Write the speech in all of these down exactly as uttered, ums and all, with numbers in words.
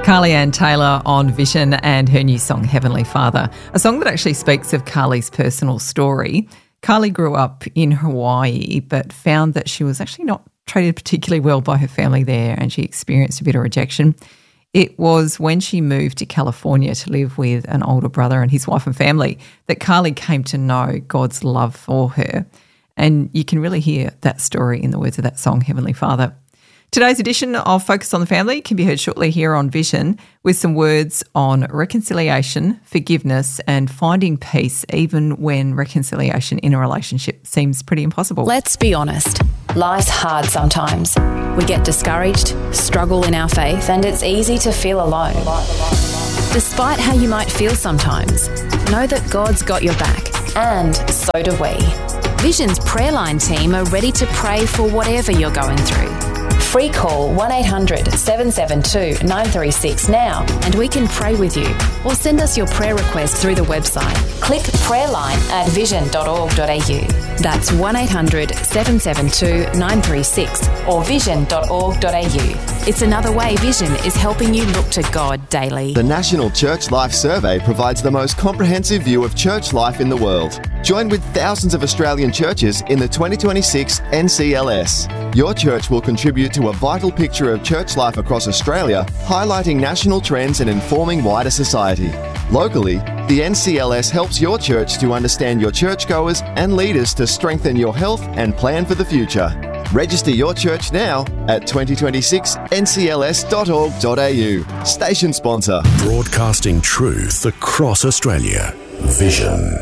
Carly Ann Taylor on Vision and her new song, Heavenly Father, a song that actually speaks of Carly's personal story. Carly grew up in Hawaii but found that she was actually not treated particularly well by her family there, and she experienced a bit of rejection. It was when she moved to California to live with an older brother and his wife and family that Carly came to know God's love for her. And you can really hear that story in the words of that song, Heavenly Father. Today's edition of Focus on the Family can be heard shortly here on Vision with some words on reconciliation, forgiveness and finding peace even when reconciliation in a relationship seems pretty impossible. Let's be honest. Life's hard sometimes. We get discouraged, struggle in our faith, and it's easy to feel alone. Despite how you might feel sometimes, know that God's got your back, and so do we. Vision's prayer line team are ready to pray for whatever you're going through. Free call one eight hundred seven seven two nine three six now and we can pray with you, or send us your prayer request through the website. Click prayerline at vision dot org dot a u. That's one eight hundred seven seven two nine three six or vision dot org dot a u. It's another way Vision is helping you look to God daily. The National Church Life Survey provides the most comprehensive view of church life in the world. Join with thousands of Australian churches in the twenty twenty-six N C L S. Your church will contribute to a vital picture of church life across Australia, highlighting national trends and informing wider society. Locally, the N C L S helps your church to understand your churchgoers and leaders to strengthen your health and plan for the future. Register your church now at twenty twenty-six N C L S dot org dot a u. Station sponsor. Broadcasting truth across Australia. Vision.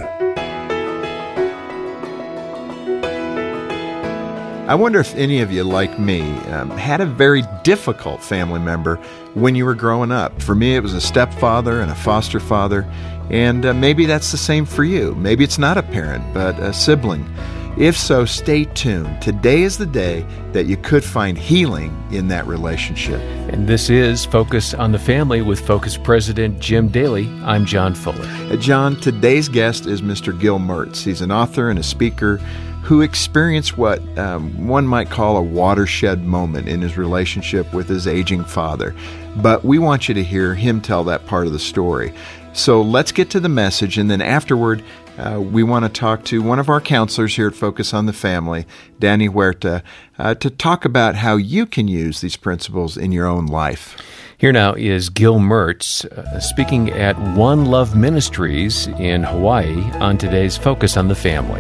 I wonder if any of you, like me, um, had a very difficult family member when you were growing up. For me, it was a stepfather and a foster father, and uh, maybe that's the same for you. Maybe it's not a parent, but a sibling. If so, stay tuned. Today is the day that you could find healing in that relationship. And this is Focus on the Family with Focus President Jim Daly. I'm John Fuller. Uh, John, today's guest is Mister Gil Mertz. He's an author and a speaker who experienced what um, one might call a watershed moment in his relationship with his aging father. But we want you to hear him tell that part of the story. So let's get to the message, and then afterward, uh, we want to talk to one of our counselors here at Focus on the Family, Danny Huerta, uh, to talk about how you can use these principles in your own life. Here now is Gil Mertz uh, speaking at One Love Ministries in Hawaii on today's Focus on the Family.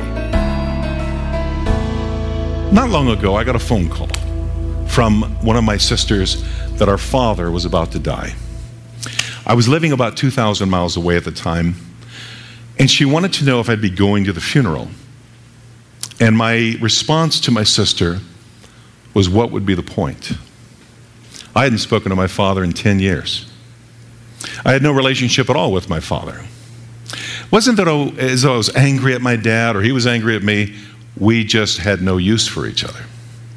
Not long ago, I got a phone call from one of my sisters that our father was about to die. I was living about two thousand miles away at the time, and she wanted to know if I'd be going to the funeral. And my response to my sister was, what would be the point? I hadn't spoken to my father in ten years. I had no relationship at all with my father. It wasn't that I, as though I was angry at my dad or he was angry at me. We just had no use for each other.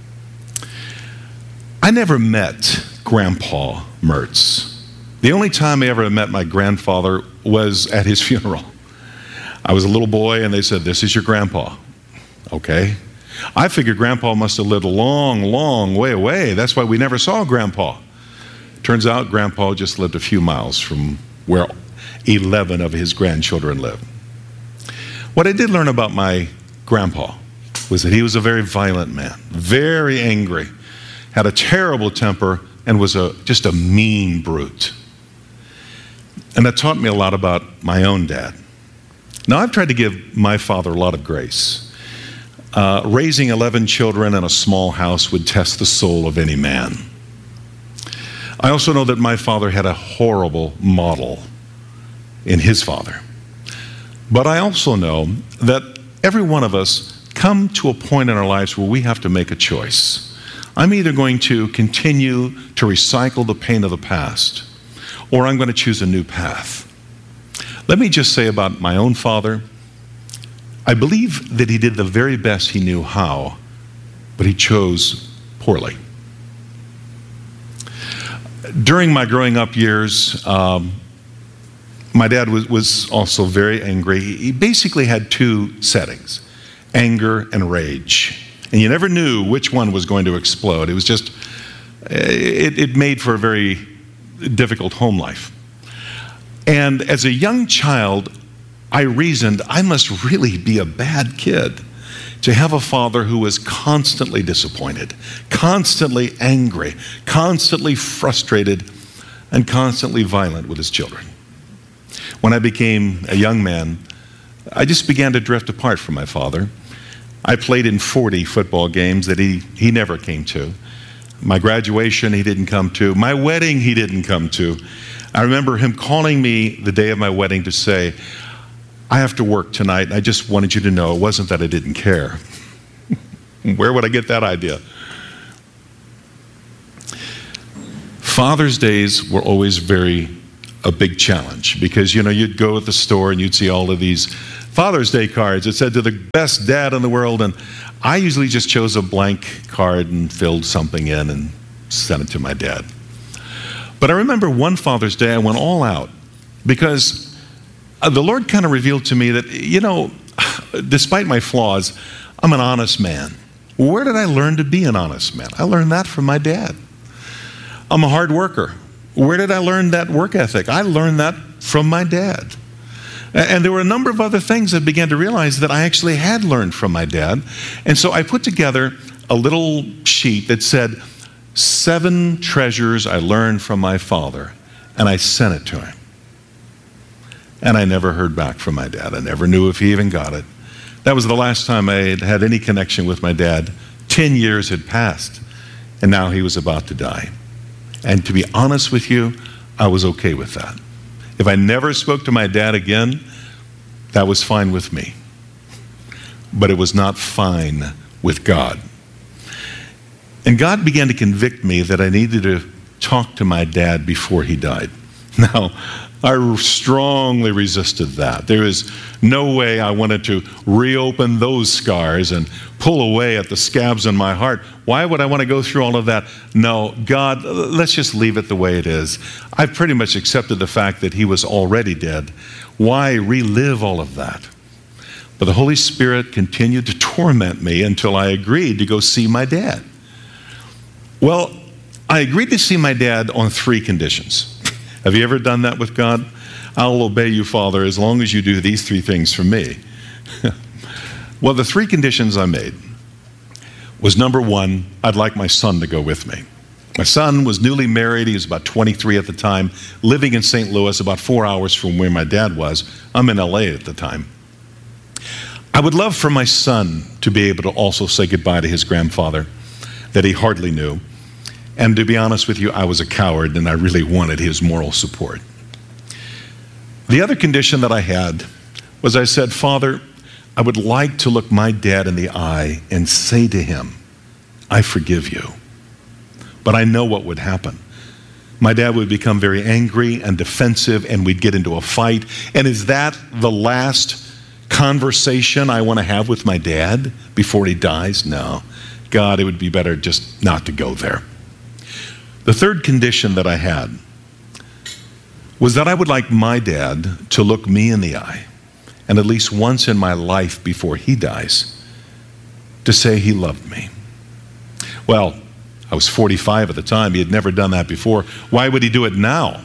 I never met Grandpa Mertz. The only time I ever met my grandfather was at his funeral. I was a little boy and they said, "This is your grandpa." Okay. I figured Grandpa must have lived a long, long way away. That's why we never saw Grandpa. Turns out Grandpa just lived a few miles from where eleven of his grandchildren live. What I did learn about my grandpa was that he was a very violent man, very angry, had a terrible temper, and was a just a mean brute. And that taught me a lot about my own dad. Now, I've tried to give my father a lot of grace. Uh, raising eleven children in a small house would test the soul of any man. I also know that my father had a horrible model in his father. But I also know that every one of us come to a point in our lives where we have to make a choice. I'm either going to continue to recycle the pain of the past, or I'm going to choose a new path. Let me just say about my own father, I believe that he did the very best he knew how, but he chose poorly. During my growing up years, um, my dad was, was also very angry. He basically had two settings, anger and rage. And you never knew which one was going to explode. It was just, it, it made for a very difficult home life. And as a young child, I reasoned I must really be a bad kid to have a father who was constantly disappointed, constantly angry, constantly frustrated, and constantly violent with his children. When I became a young man, I just began to drift apart from my father. I played in forty football games that he, he never came to. My graduation, he didn't come to. My wedding, he didn't come to. I remember him calling me the day of my wedding to say, I have to work tonight, and I just wanted you to know it wasn't that I didn't care. Where would I get that idea? Father's Days were always very a big challenge because, you know, you'd go at the store and you'd see all of these Father's Day cards that said to the best dad in the world, and I usually just chose a blank card and filled something in and sent it to my dad. But I remember one Father's Day I went all out because the Lord kind of revealed to me that, you know, despite my flaws, I'm an honest man. Where did I learn to be an honest man? I learned that from my dad. I'm a hard worker. Where did I learn that work ethic? I learned that from my dad. And there were a number of other things I began to realize that I actually had learned from my dad. And so I put together a little sheet that said, seven treasures I learned from my father, and I sent it to him. And I never heard back from my dad. I never knew if he even got it. That was the last time I had had any connection with my dad. Ten years had passed, and now he was about to die. And to be honest with you, I was okay with that. If I never spoke to my dad again, that was fine with me. But it was not fine with God. And God began to convict me that I needed to talk to my dad before he died. Now, I strongly resisted that. There is no way I wanted to reopen those scars and pull away at the scabs in my heart. Why would I want to go through all of that? No, God, let's just leave it the way it is. I've pretty much accepted the fact that he was already dead. Why relive all of that? But the Holy Spirit continued to torment me until I agreed to go see my dad. Well, I agreed to see my dad on three conditions. Have you ever done that with God? I'll obey you, Father, as long as you do these three things for me. Well, the three conditions I made was, number one, I'd like my son to go with me. My son was newly married. He was about twenty-three at the time, living in Saint Louis, about four hours from where my dad was. I'm in L A at the time. I would love for my son to be able to also say goodbye to his grandfather that he hardly knew. And to be honest with you, I was a coward and I really wanted his moral support. The other condition that I had was I said, Father, I would like to look my dad in the eye and say to him, I forgive you. But I know what would happen. My dad would become very angry and defensive and we'd get into a fight. And is that the last conversation I want to have with my dad before he dies? No. God, it would be better just not to go there. The third condition that I had was that I would like my dad to look me in the eye, and at least once in my life before he dies, to say he loved me. Well, I was forty-five at the time. He had never done that before. Why would he do it now?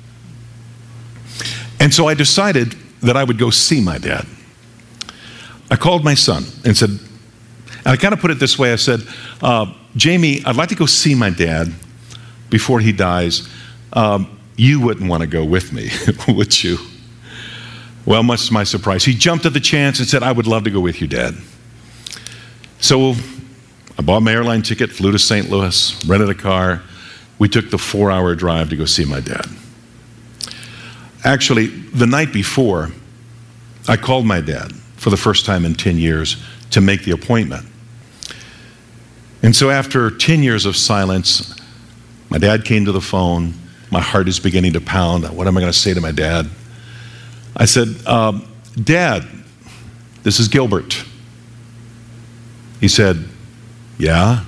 And so I decided that I would go see my dad. I called my son and said, and I kind of put it this way, I said, uh, Jamie, I'd like to go see my dad before he dies. Um, you wouldn't want to go with me, would you? Well, much to my surprise, he jumped at the chance and said, I would love to go with you, Dad. So I bought my airline ticket, flew to Saint Louis, rented a car. We took the four-hour drive to go see my dad. Actually, the night before, I called my dad for the first time in ten years to make the appointment. And so after ten years of silence, my dad came to the phone. My heart is beginning to pound. What am I going to say to my dad? I said, uh, Dad, this is Gilbert. He said, yeah?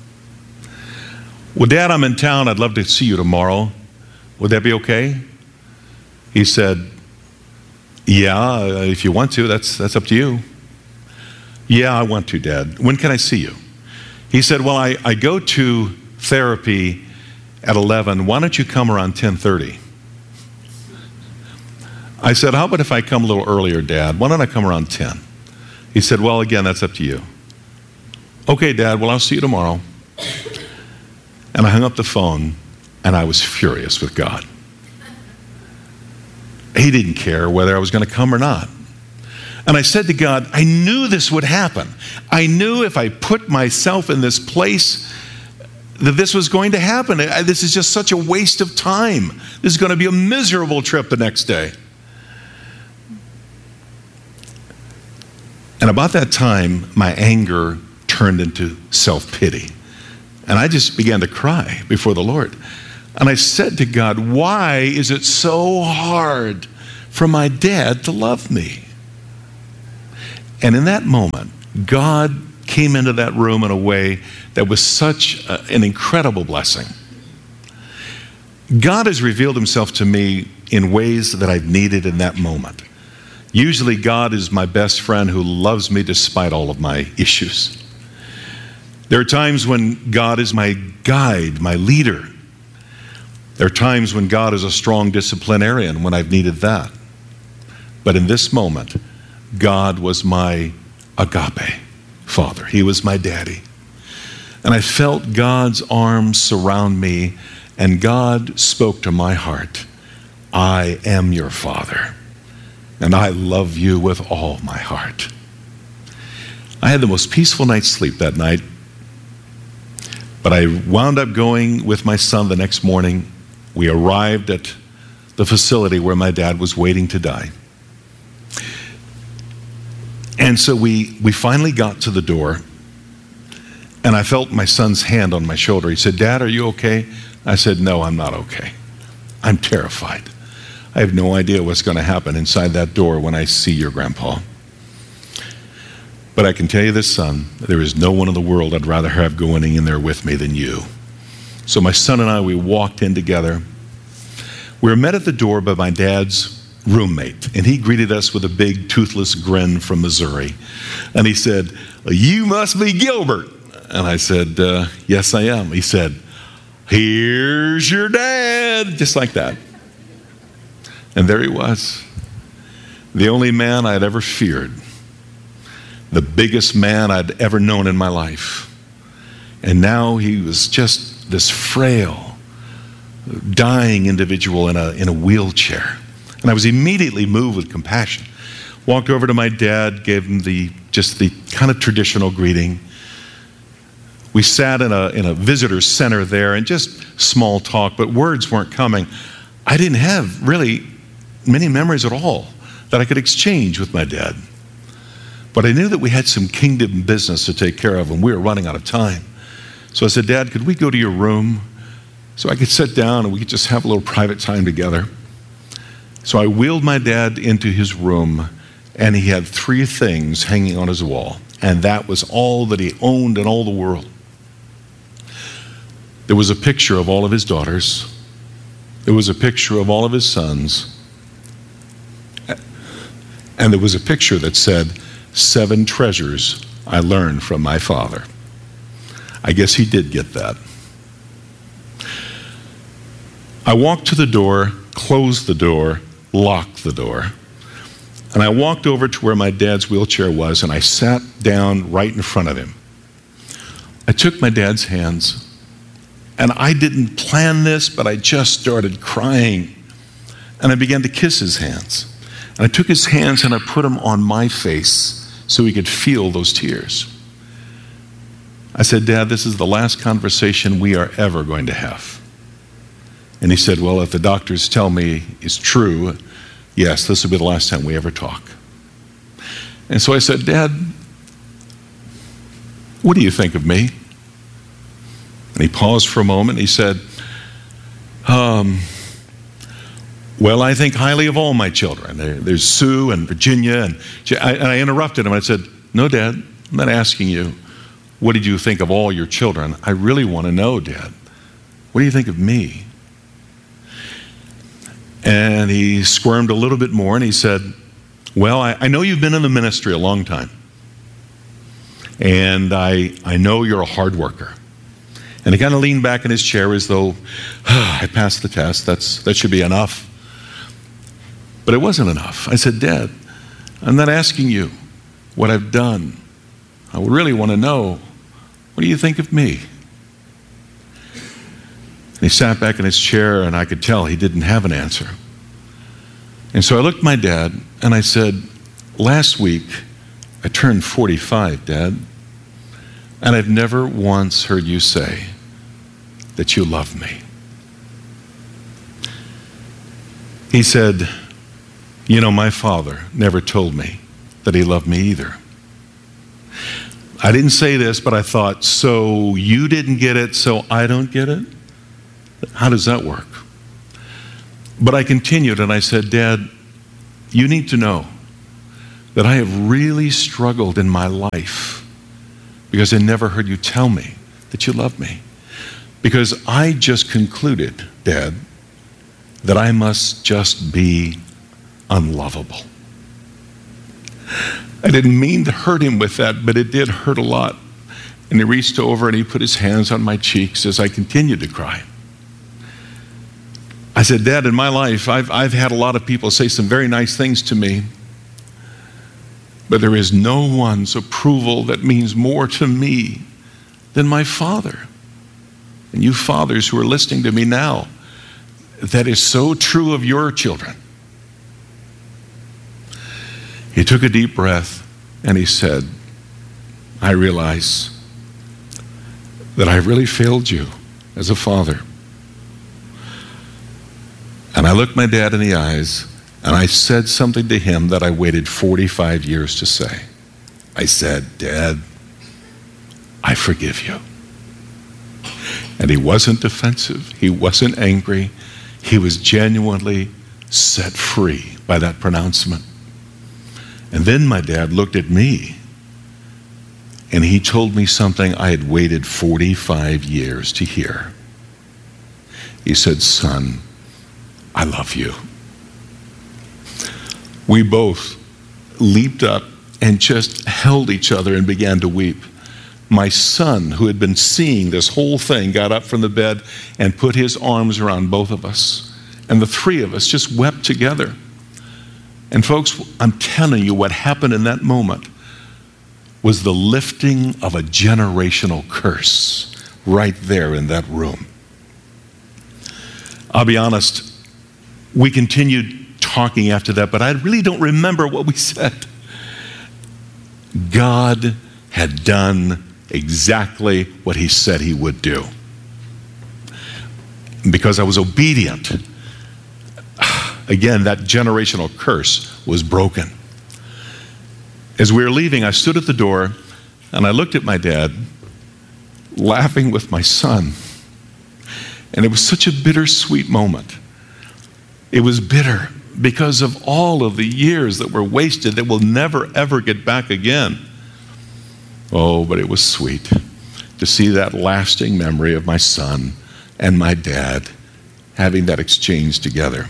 Well, Dad, I'm in town. I'd love to see you tomorrow. Would that be okay? He said, yeah, if you want to, that's, that's up to you. Yeah, I want to, Dad. When can I see you? He said, well, I, I go to therapy at eleven, why don't you come around ten thirty? I said, how about if I come a little earlier, Dad? Why don't I come around ten? He said, well, again, that's up to you. Okay, Dad, well, I'll see you tomorrow. And I hung up the phone, and I was furious with God. He didn't care whether I was going to come or not. And I said to God, I knew this would happen. I knew if I put myself in this place that this was going to happen. This is just such a waste of time. This is going to be a miserable trip the next day. And about that time, my anger turned into self-pity. And I just began to cry before the Lord. And I said to God, why is it so hard for my dad to love me? And in that moment, God came into that room in a way that was such a, an incredible blessing. God has revealed himself to me in ways that I've needed in that moment. Usually God is my best friend who loves me despite all of my issues. There are times when God is my guide, my leader. There are times when God is a strong disciplinarian when I've needed that. But in this moment, God was my agape father. He was my daddy. And I felt God's arms surround me, and God spoke to my heart, I am your father, and I love you with all my heart. I had the most peaceful night's sleep that night, but I wound up going with my son the next morning. We arrived at the facility where my dad was waiting to die. And so we, we finally got to the door, and I felt my son's hand on my shoulder. He said, Dad, are you okay? I said, no, I'm not okay. I'm terrified. I have no idea what's going to happen inside that door when I see your grandpa. But I can tell you this, son, there is no one in the world I'd rather have going in there with me than you. So my son and I, we walked in together. We were met at the door by my dad's roommate, and he greeted us with a big toothless grin from Missouri. And he said, you must be Gilbert. And I said, uh, yes, I am. He said, here's your dad, just like that. And there he was, the only man I'd ever feared, the biggest man I'd ever known in my life. And now he was just this frail, dying individual in a, in a wheelchair. And I was immediately moved with compassion. Walked over to my dad, gave him the just the kind of traditional greeting. We sat in a, in a visitor center there, and just small talk, but words weren't coming. I didn't have really many memories at all that I could exchange with my dad. But I knew that we had some kingdom business to take care of, and we were running out of time. So I said, Dad, could we go to your room so I could sit down and we could just have a little private time together? So I wheeled my dad into his room, and he had three things hanging on his wall, and that was all that he owned in all the world. There was a picture of all of his daughters. There was a picture of all of his sons. And there was a picture that said, seven treasures I learned from my father. I guess he did get that. I walked to the door, closed the door, locked the door, and I walked over to where my dad's wheelchair was, and I sat down right in front of him. I took my dad's hands, and I didn't plan this, but I just started crying, and I began to kiss his hands. And I took his hands and I put them on my face so he could feel those tears. I said, Dad, this is the last conversation we are ever going to have. And he said, well, if the doctors tell me it's true, yes, this will be the last time we ever talk. And so I said, Dad, what do you think of me? And he paused for a moment. He said, um, well, I think highly of all my children. There, there's Sue and Virginia. And, she, I, and I interrupted him. I said, no, Dad, I'm not asking you, what did you think of all your children? I really want to know, Dad. What do you think of me? And he squirmed a little bit more, and he said, well, I, I know you've been in the ministry a long time. And I, I know you're a hard worker. And he kind of leaned back in his chair as though, ah, I passed the test. That's, that should be enough. But it wasn't enough. I said, Dad, I'm not asking you what I've done. I really want to know, what do you think of me? And he sat back in his chair, and I could tell he didn't have an answer. And so I looked at my dad, and I said, last week, I turned forty-five, Dad, and I've never once heard you say that you love me. He said, you know, my father never told me that he loved me either. I didn't say this, but I thought, so you didn't get it, so I don't get it? How does that work? But I continued and I said, Dad, you need to know that I have really struggled in my life because I never heard you tell me that you love me. Because I just concluded, Dad, that I must just be unlovable. I didn't mean to hurt him with that, but it did hurt a lot. And he reached over and he put his hands on my cheeks as I continued to cry. I said, Dad, in my life, I've, I've had a lot of people say some very nice things to me, but there is no one's approval that means more to me than my father. And you fathers who are listening to me now, that is so true of your children. He took a deep breath and he said, I realize that I really failed you as a father. And I looked my dad in the eyes and I said something to him that I waited forty-five years to say. I said, Dad, I forgive you. And he wasn't defensive. He wasn't angry. He was genuinely set free by that pronouncement. And then my dad looked at me and he told me something I had waited forty-five years to hear. He said, son, I love you. We both leaped up and just held each other and began to weep. My son, who had been seeing this whole thing, got up from the bed and put his arms around both of us. And the three of us just wept together. And folks, I'm telling you, what happened in that moment was the lifting of a generational curse right there in that room. I'll be honest, we continued talking after that, but I really don't remember what we said. God had done exactly what he said he would do. Because I was obedient, again, that generational curse was broken. As we were leaving, I stood at the door and I looked at my dad, laughing with my son. And it was such a bittersweet moment. It was bitter because of all of the years that were wasted that will never, ever get back again. Oh, but it was sweet to see that lasting memory of my son and my dad having that exchange together.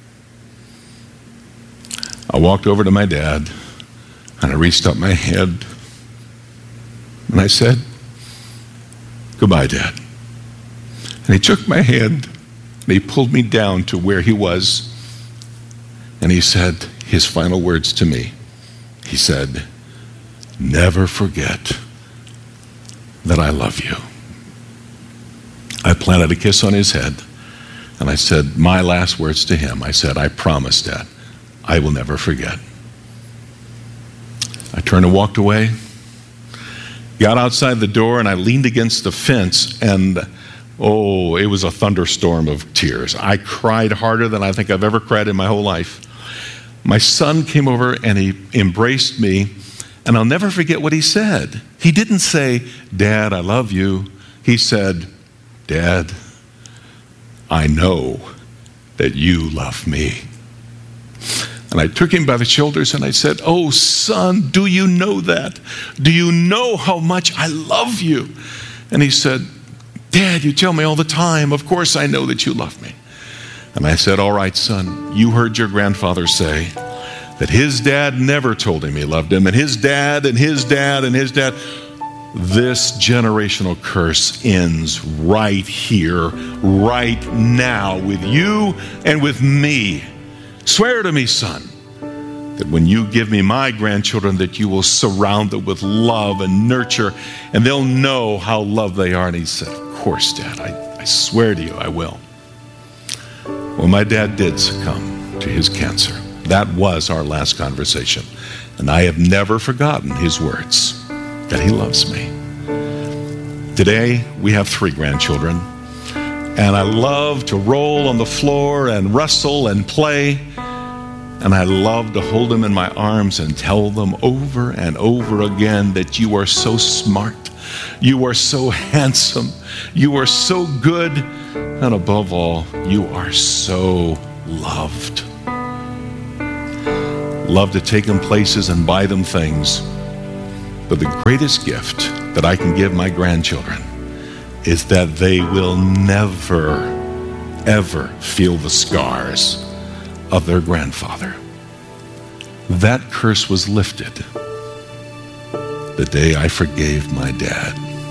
I walked over to my dad and I reached up my hand and I said, goodbye, Dad. And he took my hand and he pulled me down to where he was. And he said his final words to me. He said, never forget that I love you. I planted a kiss on his head and I said my last words to him. I said, I promise, Dad, I will never forget. I turned and walked away, got outside the door, and I leaned against the fence, and oh, it was a thunderstorm of tears. I cried harder than I think I've ever cried in my whole life. My son came over and he embraced me, and I'll never forget what he said. He didn't say, Dad, I love you. He said, Dad, I know that you love me. And I took him by the shoulders and I said, oh, son, do you know that? Do you know how much I love you? And he said, Dad, you tell me all the time. Of course I know that you love me. And I said, all right, son, you heard your grandfather say that his dad never told him he loved him, and his dad and his dad and his dad. this generational curse ends right here, right now, with you and with me. Swear to me, son, that when you give me my grandchildren, that you will surround them with love and nurture, and they'll know how loved they are. And he said, of course, Dad, I, I swear to you, I will. Well, my dad did succumb to his cancer. That was our last conversation. And I have never forgotten his words, that he loves me. Today, we have three grandchildren, and I love to roll on the floor and wrestle and play, and I love to hold them in my arms and tell them over and over again that you are so smart, you are so handsome, you are so good, and above all, you are so loved. Love to take them places and buy them things, but the greatest gift that I can give my grandchildren is that they will never, ever feel the scars of their grandfather. That curse was lifted the day I forgave my dad.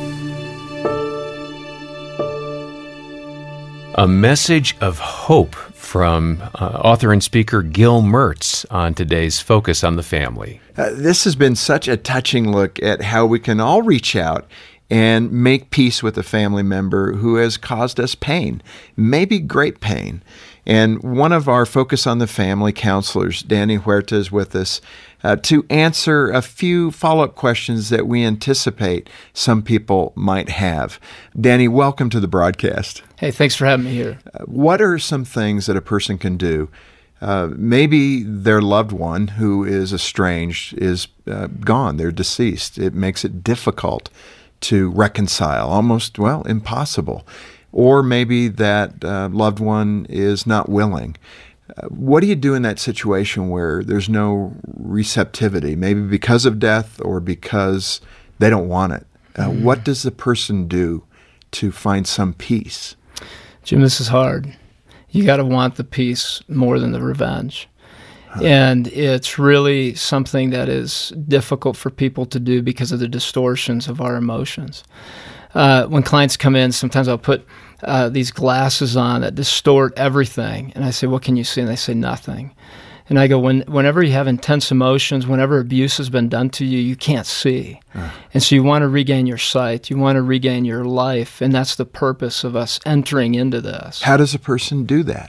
A message of hope from uh, author and speaker Gil Mertz on today's Focus on the Family. Uh, this has been such a touching look at how we can all reach out and make peace with a family member who has caused us pain, maybe great pain. And one of our Focus on the Family counselors, Danny Huerta, is with us uh, to answer a few follow-up questions that we anticipate some people might have. Danny, welcome to the broadcast. Hey, thanks for having me here. Uh, what are some things that a person can do? Uh, maybe their loved one who is estranged is uh, gone, they're deceased. It makes it difficult to reconcile, almost, well, impossible. Or maybe that uh, loved one is not willing. Uh, what do you do in that situation where there's no receptivity, maybe because of death or because they don't want it? Uh, mm. What does the person do to find some peace? Jim, this is hard. You got to want the peace more than the revenge. Huh. And it's really something that is difficult for people to do because of the distortions of our emotions. Uh, when clients come in, sometimes I'll put uh, these glasses on that distort everything. And I say, what can you see? And they say, nothing. And I go, when, whenever you have intense emotions, whenever abuse has been done to you, you can't see. Uh. And so you want to regain your sight. You want to regain your life. And that's the purpose of us entering into this. How does a person do that?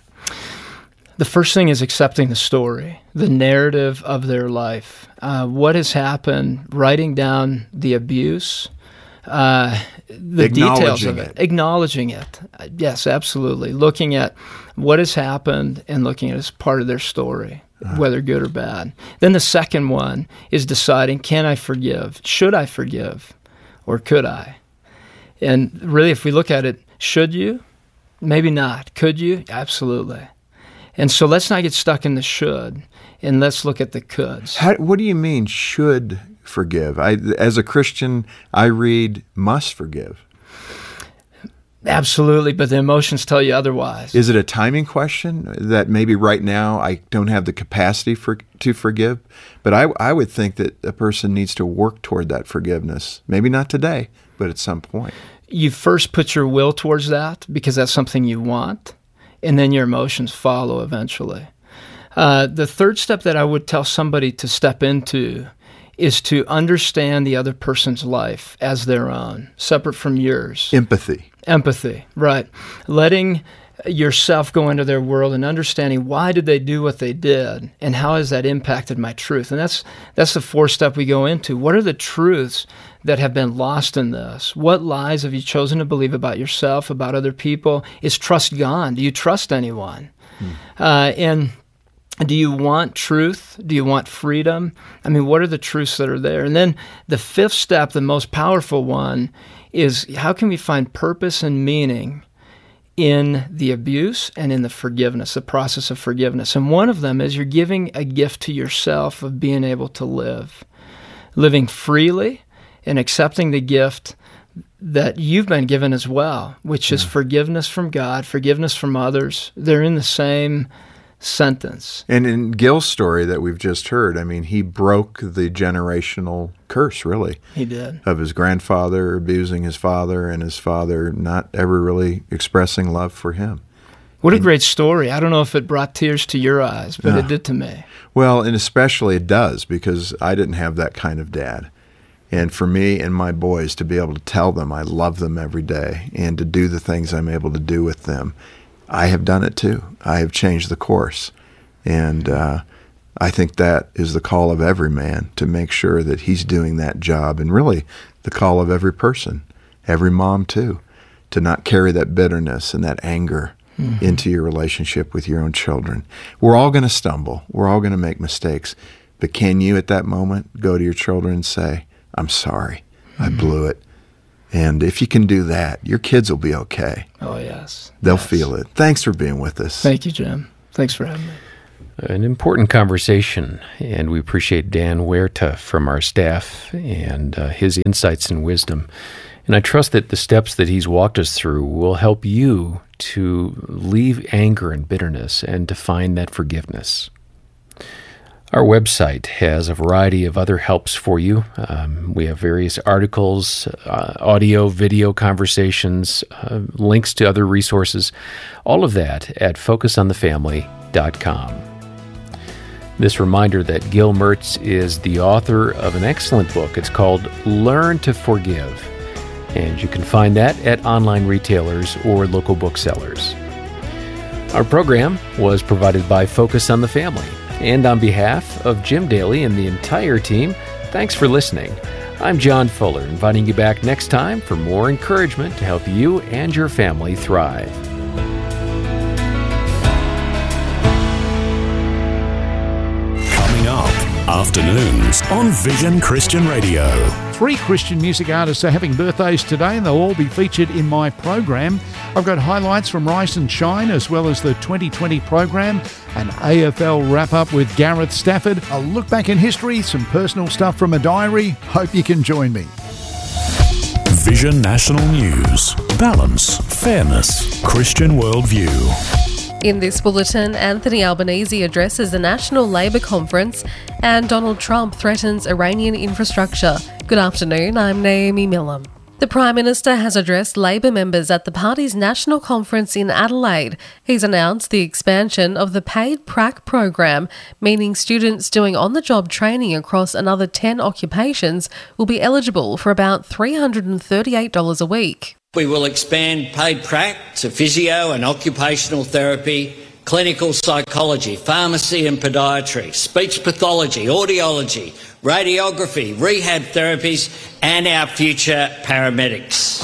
The first thing is accepting the story, the narrative of their life. Uh, what has happened, writing down the abuse, uh, the details of it, it, acknowledging it. Uh, yes, absolutely. Looking at what has happened and looking at it as part of their story, uh-huh. whether good or bad. Then the second one is deciding, can I forgive? Should I forgive? Or could I? And really, if we look at it, should you? Maybe not. Could you? Absolutely. And so let's not get stuck in the should, and let's look at the coulds. How, what do you mean, should forgive? I, as a Christian, I read, must forgive. Absolutely, but the emotions tell you otherwise. Is it a timing question that maybe right now I don't have the capacity for to forgive? But I, I would think that a person needs to work toward that forgiveness. Maybe not today, but at some point. You first put your will towards that because that's something you want. And then your emotions follow eventually. Uh, the third step that I would tell somebody to step into is to understand the other person's life as their own, separate from yours. Empathy. Empathy, right. Letting yourself go into their world and understanding why did they do what they did and how has that impacted my truth. And that's that's the fourth step we go into. What are the truths that have been lost in this? What lies have you chosen to believe about yourself, about other people? Is trust gone? Do you trust anyone? Hmm. Uh, and do you want truth? Do you want freedom? I mean, what are the truths that are there? And then the fifth step, the most powerful one, is how can we find purpose and meaning in the abuse and in the forgiveness, the process of forgiveness. And one of them is you're giving a gift to yourself of being able to live, living freely and accepting the gift that you've been given as well, which is yeah. forgiveness from God, forgiveness from others. They're in the same sentence. And in Gil's story that we've just heard, I mean, he broke the generational curse, really. He did. Of his grandfather abusing his father and his father not ever really expressing love for him. What a great story. I don't know if it brought tears to your eyes, but No. it did to me. Well, and especially it does, because I didn't have that kind of dad. And for me and my boys to be able to tell them I love them every day and to do the things I'm able to do with them, I have done it too. I have changed the course. And uh, I think that is the call of every man, to make sure that he's doing that job, and really the call of every person, every mom too, to not carry that bitterness and that anger mm-hmm. into your relationship with your own children. We're all going to stumble. We're all going to make mistakes. But can you at that moment go to your children and say, I'm sorry, mm-hmm. I blew it. And if you can do that, your kids will be okay. Oh, yes. They'll yes. feel it. Thanks for being with us. Thank you, Jim. Thanks for having me. An important conversation, and we appreciate Dan Huerta from our staff and uh, his insights and wisdom. And I trust that the steps that he's walked us through will help you to leave anger and bitterness and to find that forgiveness. Our website has a variety of other helps for you. Um, we have various articles, uh, audio, video conversations, uh, links to other resources, all of that at focus on the family dot com. This reminder that Gil Mertz is the author of an excellent book. It's called Learn to Forgive, and you can find that at online retailers or local booksellers. Our program was provided by Focus on the Family. And on behalf of Jim Daly and the entire team, thanks for listening. I'm John Fuller, inviting you back next time for more encouragement to help you and your family thrive. Coming up, afternoons on Vision Christian Radio. Three Christian music artists are having birthdays today, and they'll all be featured in my program. I've got highlights from Rise and Shine, as well as the twenty twenty program, an A F L wrap-up with Gareth Stafford, a look back in history, some personal stuff from a diary. Hope you can join me. Vision National News. Balance, fairness, Christian worldview. In this bulletin, Anthony Albanese addresses the National Labour Conference and Donald Trump threatens Iranian infrastructure. Good afternoon, I'm Naomi Millam. The Prime Minister has addressed Labor members at the party's national conference in Adelaide. He's announced the expansion of the paid prac program, meaning students doing on-the-job training across another ten occupations will be eligible for about three hundred thirty-eight dollars a week. We will expand paid prac to physio and occupational therapy, clinical psychology, pharmacy and podiatry, speech pathology, audiology, radiography, rehab therapies, and our future paramedics.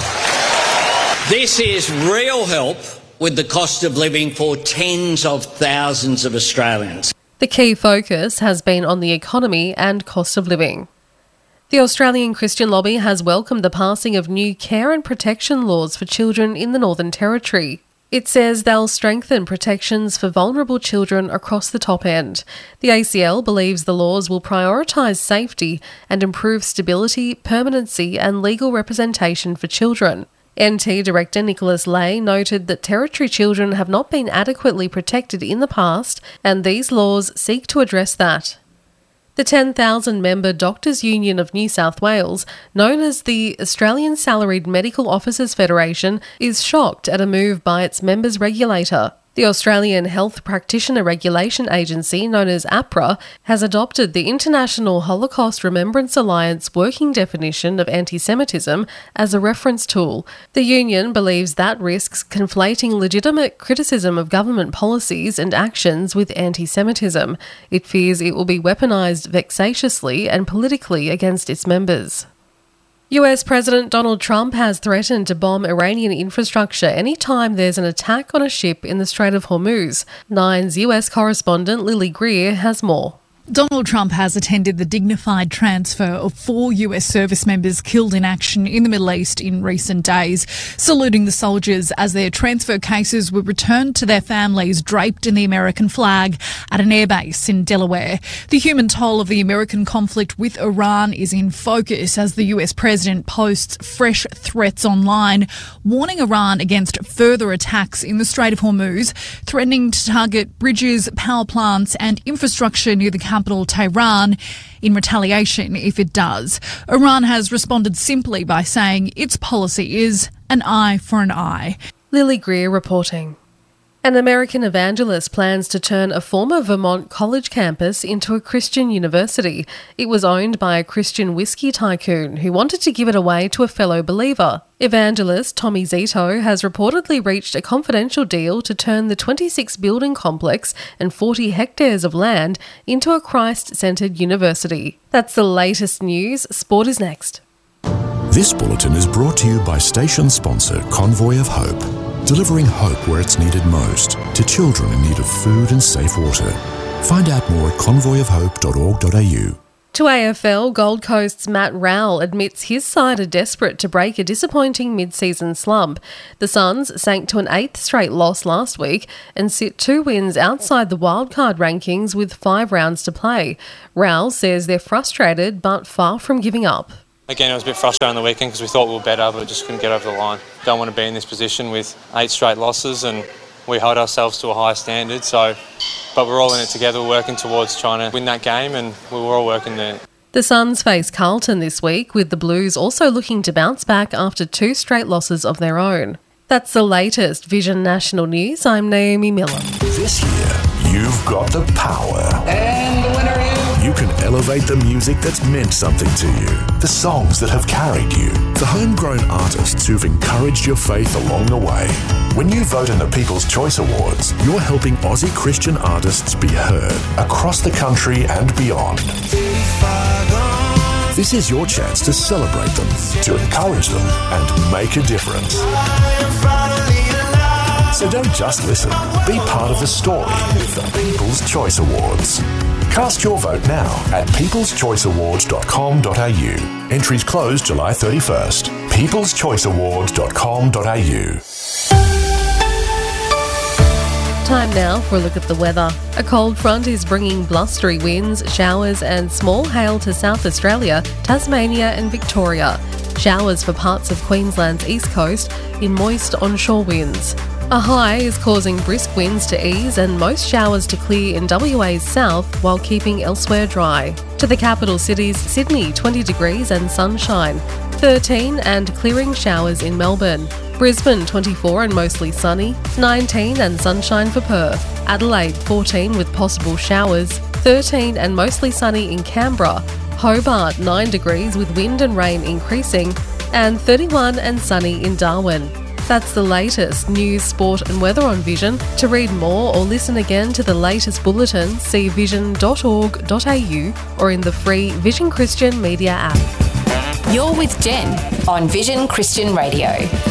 This is real help with the cost of living for tens of thousands of Australians. The key focus has been on the economy and cost of living. The Australian Christian Lobby has welcomed the passing of new care and protection laws for children in the Northern Territory. It says they'll strengthen protections for vulnerable children across the top end. The A C L believes the laws will prioritise safety and improve stability, permanency and legal representation for children. N T Director Nicholas Lay noted that Territory children have not been adequately protected in the past, and these laws seek to address that. The ten thousand member Doctors Union of New South Wales, known as the Australian Salaried Medical Officers Federation, is shocked at a move by its members' regulator. The Australian Health Practitioner Regulation Agency, known as APRA, has adopted the International Holocaust Remembrance Alliance working definition of anti-Semitism as a reference tool. The union believes that risks conflating legitimate criticism of government policies and actions with anti-Semitism. It fears it will be weaponised vexatiously and politically against its members. U S President Donald Trump has threatened to bomb Iranian infrastructure anytime there's an attack on a ship in the Strait of Hormuz. Nine's U S correspondent Lily Greer has more. Donald Trump has attended the dignified transfer of four U S service members killed in action in the Middle East in recent days, saluting the soldiers as their transfer cases were returned to their families draped in the American flag at an airbase in Delaware. The human toll of the American conflict with Iran is in focus as the U S president posts fresh threats online, warning Iran against further attacks in the Strait of Hormuz, threatening to target bridges, power plants and infrastructure near the capital Tehran in retaliation if it does. Iran has responded simply by saying its policy is an eye for an eye. Lily Greer reporting. An American evangelist plans to turn a former Vermont college campus into a Christian university. It was owned by a Christian whiskey tycoon who wanted to give it away to a fellow believer. Evangelist Tommy Zito has reportedly reached a confidential deal to turn the twenty-six building complex and forty hectares of land into a Christ-centered university. That's the latest news. Sport is next. This bulletin is brought to you by station sponsor Convoy of Hope, delivering hope where it's needed most to children in need of food and safe water. Find out more at convoy of hope dot org dot a u. To A F L, Gold Coast's Matt Rowell admits his side are desperate to break a disappointing mid-season slump. The Suns sank to an eighth straight loss last week and sit two wins outside the wildcard rankings with five rounds to play. Rowell says they're frustrated but far from giving up. Again, it was a bit frustrating on the weekend because we thought we were better, but just couldn't get over the line. Don't want to be in this position with eight straight losses, and we hold ourselves to a high standard. So, but we're all in it together, we're working towards trying to win that game, and we were all working there. The Suns face Carlton this week, with the Blues also looking to bounce back after two straight losses of their own. That's the latest Vision National News. I'm Naomi Miller. This year, you've got the power. And the winner is... You can elevate the music that's meant something to you, the songs that have carried you, the homegrown artists who've encouraged your faith along the way. When you vote in the People's Choice Awards, you're helping Aussie Christian artists be heard across the country and beyond. This is your chance to celebrate them, to encourage them, and make a difference. So don't just listen, be part of the story with the People's Choice Awards. Cast your vote now at peoples choice awards dot com dot a u. Entries close July thirty-first. peoples choice awards dot com dot a u. Time now for a look at the weather. A cold front is bringing blustery winds, showers and small hail to South Australia, Tasmania and Victoria. Showers for parts of Queensland's east coast in moist onshore winds. A high is causing brisk winds to ease and most showers to clear in W A's south while keeping elsewhere dry. To the capital cities, Sydney twenty degrees and sunshine, thirteen and clearing showers in Melbourne. Brisbane twenty-four and mostly sunny, nineteen and sunshine for Perth. Adelaide fourteen with possible showers, thirteen and mostly sunny in Canberra. Hobart nine degrees with wind and rain increasing, and thirty-one and sunny in Darwin. That's the latest news, sport and weather on Vision. To read more or listen again to the latest bulletin, see vision dot org dot a u or in the free Vision Christian Media app. You're with Jen on Vision Christian Radio.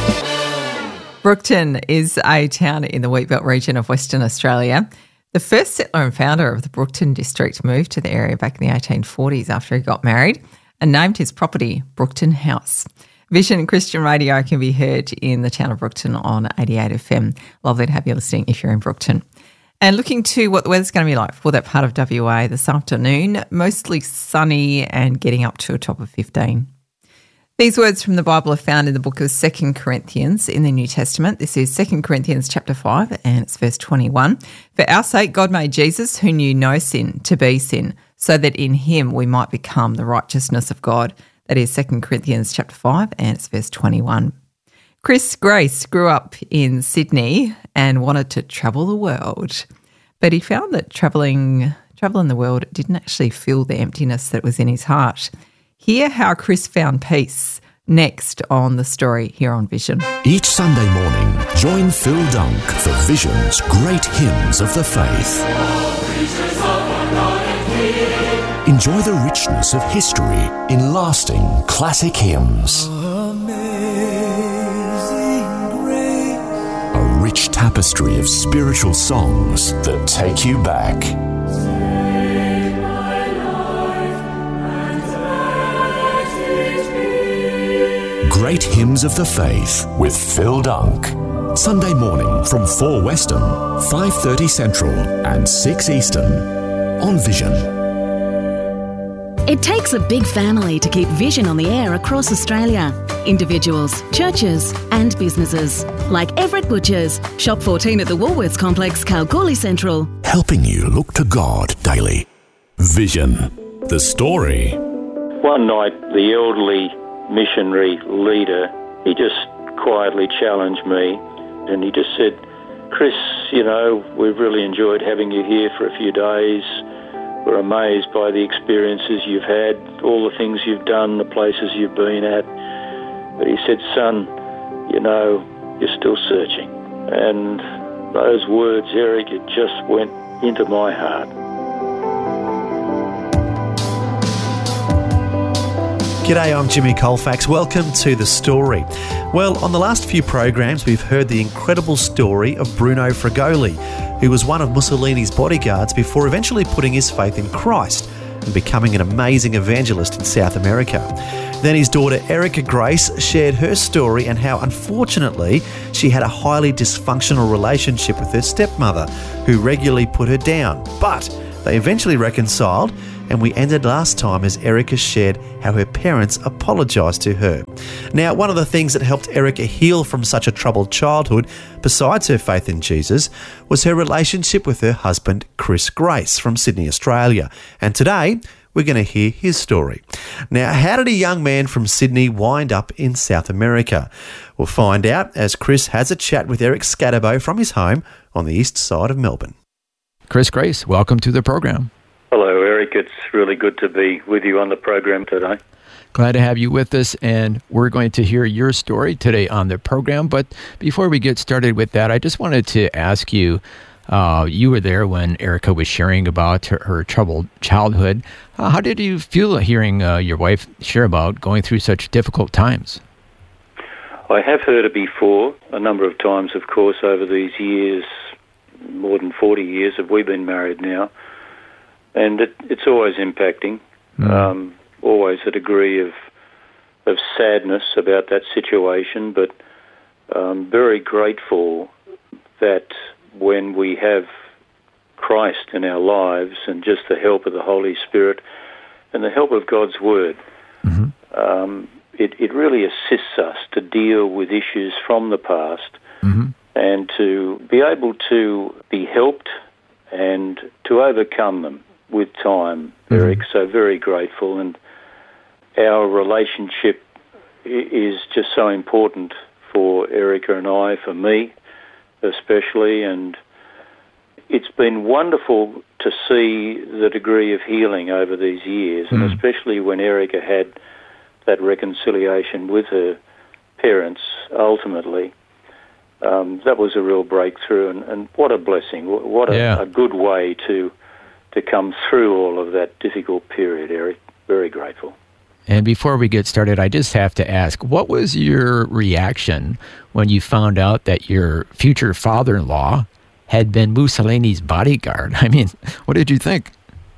Brookton is a town in the Wheatbelt region of Western Australia. The first settler and founder of the Brookton district moved to the area back in the eighteen forties after he got married and named his property Brookton House. Vision Christian Radio can be heard in the town of Brookton on eighty-eight F M. Lovely to have you listening if you're in Brookton. And looking to what the weather's going to be like for that part of W A this afternoon, mostly sunny and getting up to a top of fifteen. These words from the Bible are found in the book of Second Corinthians in the New Testament. This is Second Corinthians chapter five and it's verse twenty-one. For our sake God made Jesus, who knew no sin, to be sin, so that in him we might become the righteousness of God. That is Second Corinthians chapter five and it's verse twenty-one. Chris Grace grew up in Sydney and wanted to travel the world, but he found that travelling travelling the world didn't actually fill the emptiness that was in his heart. Hear how Chris found peace next on The Story here on Vision. Each Sunday morning, join Phil Dunk for Vision's Great Hymns of the Faith. Enjoy the richness of history in lasting classic hymns. A rich tapestry of spiritual songs that take you back. Great Hymns of the Faith with Phil Dunk. Sunday morning from four Western, five thirty Central and six Eastern on Vision. It takes a big family to keep Vision on the air across Australia. Individuals, churches and businesses. Like Everett Butchers, Shop fourteen at the Woolworths Complex, Kalgoorlie Central. Helping you look to God daily. Vision. The story. One night, the elderly missionary leader, he just quietly challenged me and he just said, Chris, you know, we've really enjoyed having you here for a few days. We're amazed by the experiences you've had, all the things you've done, the places you've been at. But he said, son, you know, you're still searching. And those words, Eric, it just went into my heart. G'day, I'm Jimmy Colfax. Welcome to The Story. Well, on the last few programs, we've heard the incredible story of Bruno Fragoli, who was one of Mussolini's bodyguards before eventually putting his faith in Christ and becoming an amazing evangelist in South America. Then his daughter Erica Grace shared her story and how, unfortunately, she had a highly dysfunctional relationship with her stepmother, who regularly put her down. But they eventually reconciled, and we ended last time as Erica shared how her parents apologised to her. Now, one of the things that helped Erica heal from such a troubled childhood, besides her faith in Jesus, was her relationship with her husband, Chris Grace, from Sydney, Australia. And today, we're going to hear his story. Now, how did a young man from Sydney wind up in South America? We'll find out as Chris has a chat with Eric Scatterbo from his home on the east side of Melbourne. Chris Grace, welcome to the program. Hello, Eric. It's really good to be with you on the program today. Glad to have you with us, and we're going to hear your story today on the program. But before we get started with that, I just wanted to ask you, uh, you were there when Erica was sharing about her, her troubled childhood. Uh, how did you feel hearing uh, your wife share about going through such difficult times? I have heard it before, a number of times, of course, over these years. More than forty years have we been married now. And it, it's always impacting, mm. um, always a degree of of sadness about that situation, but um, very grateful that when we have Christ in our lives and just the help of the Holy Spirit and the help of God's Word, mm-hmm. um, it, it really assists us to deal with issues from the past mm-hmm. and to be able to be helped and to overcome them with time, Eric. Mm-hmm. So very grateful, and our relationship is just so important for Erica and I, for me especially, and it's been wonderful to see the degree of healing over these years, mm-hmm. and especially when Erica had that reconciliation with her parents ultimately. Um, that was a real breakthrough, and, and what a blessing, what a, yeah. a good way to to come through all of that difficult period, Eric. Very grateful. And before we get started, I just have to ask, what was your reaction when you found out that your future father-in-law had been Mussolini's bodyguard? I mean, what did you think?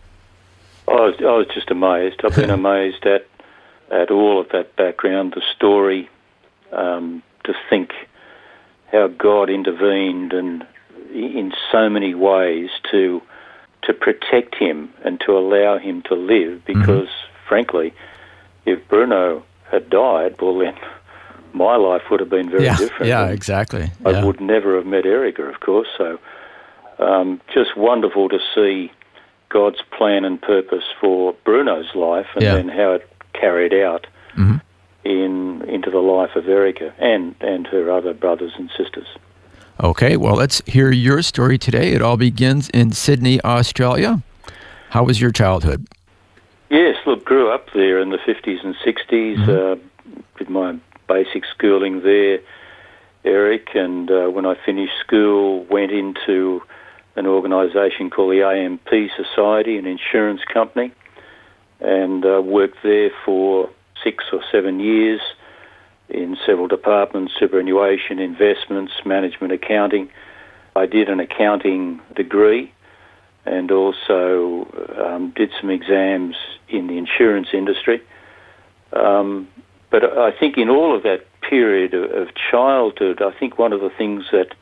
I was, I was just amazed. I've been amazed at at all of that background, the story, um, to think how God intervened and in so many ways to to protect him and to allow him to live, because, mm-hmm. frankly, if Bruno had died, well, then my life would have been very yeah, different. Yeah, exactly. I yeah. would never have met Erica, of course. So um, just wonderful to see God's plan and purpose for Bruno's life, and yeah. then how it carried out mm-hmm. in into the life of Erica and, and her other brothers and sisters. Okay, well, let's hear your story today. It all begins in Sydney, Australia. How was your childhood? Yes, look, grew up there in the fifties and sixties, mm-hmm. uh, did my basic schooling there, Eric, and uh, when I finished school, went into an organisation called the A M P Society, an insurance company, and uh, worked there for six or seven years in several departments: superannuation, investments, management, accounting. I did an accounting degree and also um, did some exams in the insurance industry. Um, But I think in all of that period of, of childhood, I think one of the things that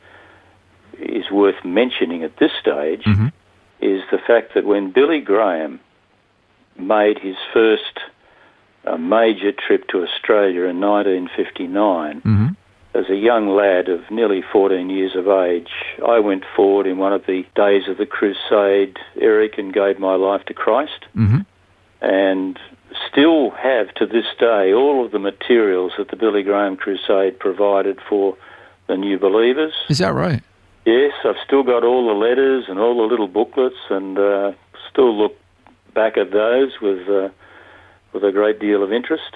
is worth mentioning at this stage mm-hmm. is the fact that when Billy Graham made his first uh, major trip to Australia in nineteen fifty-nine, mm-hmm. as a young lad of nearly fourteen years of age, I went forward in one of the days of the crusade, Eric, and gave my life to Christ. Mm-hmm. And still have to this day all of the materials that the Billy Graham Crusade provided for the new believers. Is that right? Yes, I've still got all the letters and all the little booklets, and uh, still look back at those with uh, with a great deal of interest.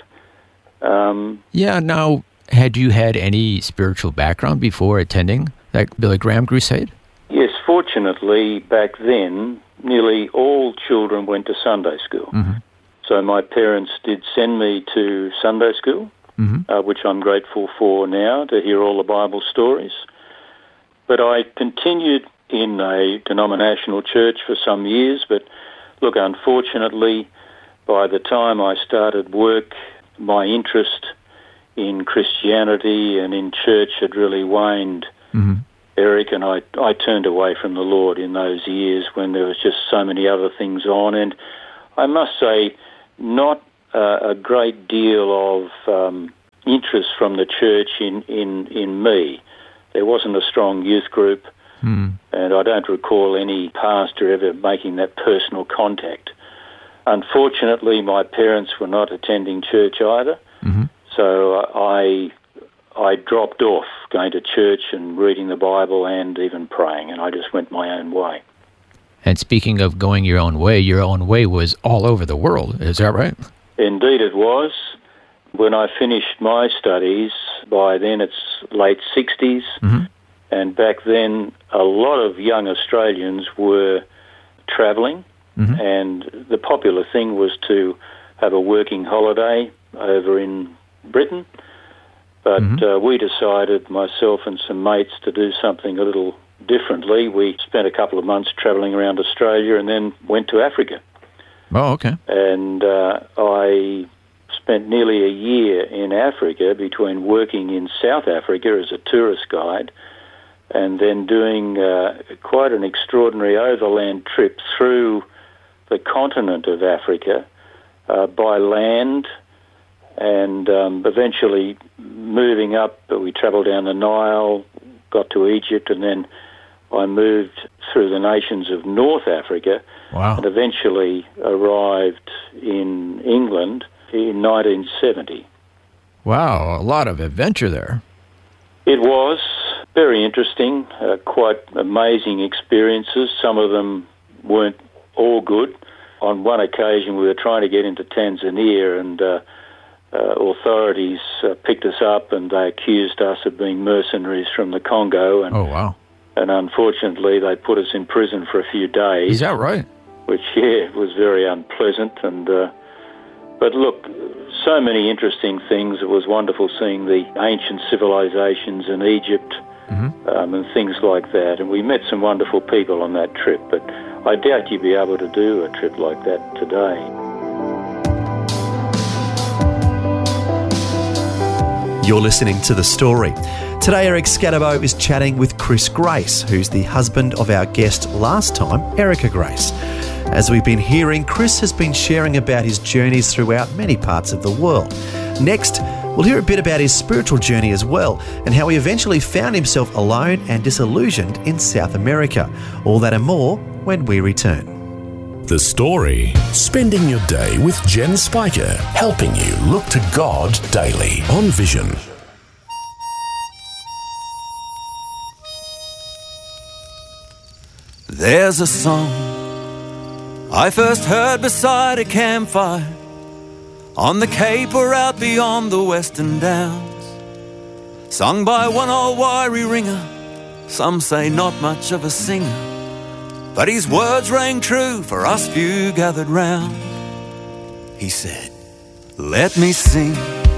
Um, yeah, now, had you had any spiritual background before attending that Billy Graham Crusade? Yes, fortunately, back then, nearly all children went to Sunday school. Mm-hmm. So my parents did send me to Sunday school, mm-hmm. uh, which I'm grateful for now, to hear all the Bible stories. But I continued in a denominational church for some years, but look, unfortunately, by the time I started work, my interest in Christianity and in church had really waned, mm-hmm. Eric, and I, I turned away from the Lord in those years when there was just so many other things on. And I must say, not uh, a great deal of um, interest from the church in, in, in me. There wasn't a strong youth group, mm. and I don't recall any pastor ever making that personal contact. Unfortunately, my parents were not attending church either, mm-hmm. so I I dropped off going to church and reading the Bible and even praying, and I just went my own way. And speaking of going your own way, your own way was all over the world. Is that right? Indeed it was. When I finished my studies, by then it's late sixties, mm-hmm. and back then a lot of young Australians were travelling, mm-hmm. and the popular thing was to have a working holiday over in Britain. But mm-hmm. uh, we decided, myself and some mates, to do something a little differently. We spent a couple of months travelling around Australia and then went to Africa. Oh, okay. And uh, I spent nearly a year in Africa between working in South Africa as a tourist guide and then doing uh, quite an extraordinary overland trip through the continent of Africa uh, by land, and um, eventually moving up. We travelled down the Nile, got to Egypt, and then I moved through the nations of North Africa. Wow. And eventually arrived in England in nineteen seventy. Wow, a lot of adventure there. It was very interesting, uh, quite amazing experiences. Some of them weren't all good. On one occasion we were trying to get into Tanzania, and uh, uh, authorities uh, picked us up and they accused us of being mercenaries from the Congo. And, oh, wow. And unfortunately they put us in prison for a few days. Is that right? Which, yeah, was very unpleasant. And uh, but look, so many interesting things. It was wonderful seeing the ancient civilizations in Egypt, mm-hmm. um, and things like that. And we met some wonderful people on that trip, but I doubt you'd be able to do a trip like that today. You're listening to The Story. Today, Eric Scatterbo is chatting with Chris Grace, who's the husband of our guest last time, Erica Grace. As we've been hearing, Chris has been sharing about his journeys throughout many parts of the world. Next, we'll hear a bit about his spiritual journey as well, and how he eventually found himself alone and disillusioned in South America. All that and more when we return. The Story. Spending your day with Jen Spiker, helping you look to God daily on Vision. There's a song I first heard beside a campfire on the Cape or out beyond the Western Downs, sung by one old wiry ringer, some say not much of a singer, but his words rang true for us few gathered round. He said, "Let me sing